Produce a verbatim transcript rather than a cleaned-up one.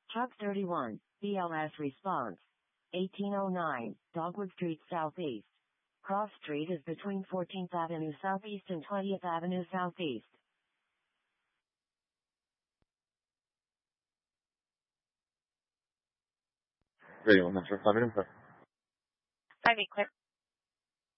Truck thirty-one, B L S response. eighteen oh nine, Dogwood Street Southeast. Cross Street is between fourteenth Avenue Southeast and twentieth Avenue Southeast. Radio one, that's five minutes. Five eight clear.